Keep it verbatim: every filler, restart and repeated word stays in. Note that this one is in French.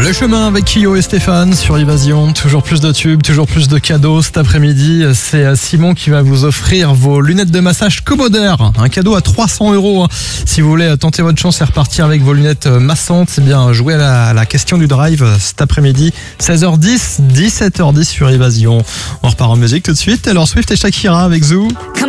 Le chemin avec Kyo et Stéphane sur Évasion. Toujours plus de tubes, toujours plus de cadeaux. Cet après-midi, c'est Simon qui va vous offrir vos lunettes de massage Comoder. Un cadeau à trois cents euros. Si vous voulez tenter votre chance et repartir avec vos lunettes massantes, c'est bien jouer à la, à la question du drive cet après-midi. seize heures dix, dix-sept heures dix sur Évasion. On repart en musique tout de suite. Alors Swift et Shakira avec Zoo.